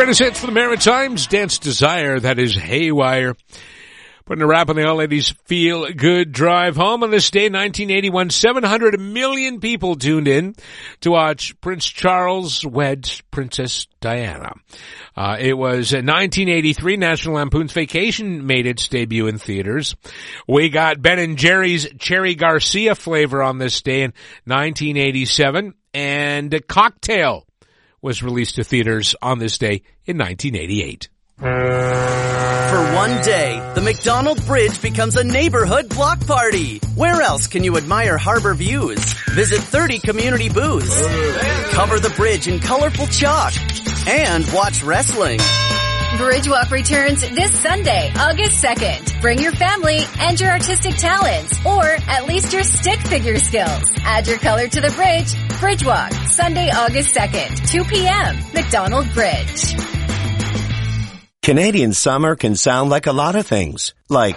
Greatest hits for the Maritimes. Dance Desire, that is Haywire. Putting a wrap on the All Ladies Feel Good Drive Home on this day, 1981. 700 million people tuned in to watch Prince Charles wed Princess Diana. It was 1983. National Lampoon's Vacation made its debut in theaters. We got Ben & Jerry's Cherry Garcia flavor on this day in 1987. And Cocktail was released to theaters on this day in 1988. For one day, the McDonald Bridge becomes a neighborhood block party. Where else can you admire harbor views? Visit 30 community booths. Cover the bridge in colorful chalk. And watch wrestling. Bridge Walk returns this Sunday, August 2nd. Bring your family and your artistic talents, or at least your stick figure skills. Add your color to the bridge. Bridge Walk, Sunday, August 2nd, 2 p.m. McDonald Bridge. Canadian summer can sound like a lot of things, like,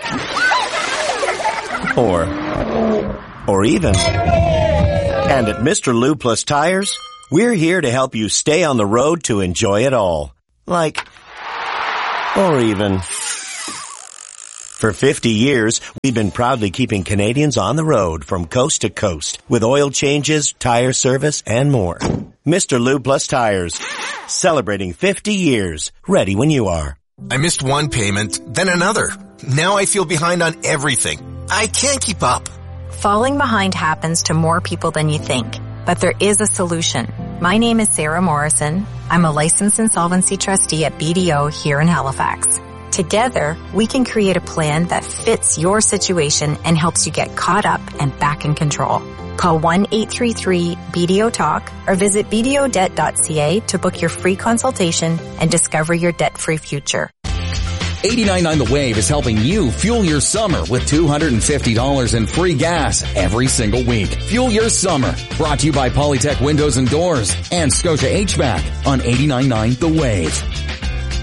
or even. And at Mr. Lube Plus Tires, we're here to help you stay on the road to enjoy it all, like, or even. For 50 years, we've been proudly keeping Canadians on the road from coast to coast with oil changes, tire service, and more. Mr. Lube Plus Tires, celebrating 50 years, ready when you are. I missed one payment, then another. Now I feel behind on everything. I can't keep up. Falling behind happens to more people than you think, but there is a solution. My name is Sarah Morrison. I'm a licensed insolvency trustee at BDO here in Halifax. Together, we can create a plan that fits your situation and helps you get caught up and back in control. Call 1-833-BDO-TALK or visit bdodebt.ca to book your free consultation and discover your debt-free future. 89.9 The Wave is helping you fuel your summer with $250 in free gas every single week. Fuel your summer. Brought to you by Polytech Windows and Doors and Scotia HVAC on 89.9 The Wave.